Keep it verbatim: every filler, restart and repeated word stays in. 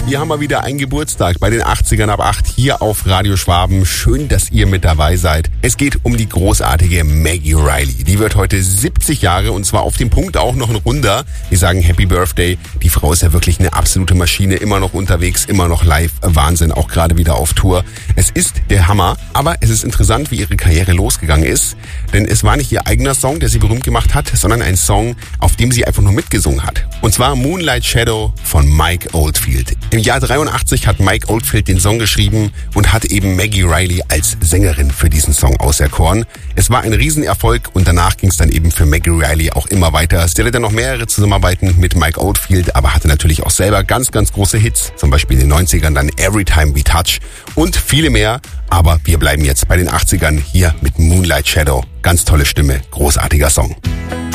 Wir haben mal wieder einen Geburtstag bei den achtzigern ab acht hier auf Radio Schwaben. Schön, dass ihr mit dabei seid. Es geht um die großartige Maggie Reilly. Die wird heute siebzig Jahre und zwar auf dem Punkt auch noch ein Runder. Wir sagen Happy Birthday. Die Frau ist ja wirklich eine absolute Maschine. Immer noch unterwegs, immer noch live. Wahnsinn, auch gerade wieder auf Tour. Es ist der Hammer, aber es ist interessant, wie ihre Karriere losgegangen ist. Denn es war nicht ihr eigener Song, der sie berühmt gemacht hat, sondern ein Song, auf dem sie einfach nur mitgesungen hat. Und zwar Moonlight Shadow von Mike Oldfield. Im Jahr dreiundachtzig hat Mike Oldfield den Song geschrieben und hat eben Maggie Reilly als Sängerin für diesen Song auserkoren. Es war ein Riesenerfolg und danach ging es dann eben für Maggie Reilly auch immer weiter. Sie hatte dann noch mehrere Zusammenarbeiten mit Mike Oldfield, aber hatte natürlich auch selber ganz, ganz große Hits. Zum Beispiel in den neunzigern dann Every Time We Touch und viele mehr. Aber wir bleiben jetzt bei den achtzigern hier mit Moonlight Shadow. Ganz tolle Stimme, großartiger Song.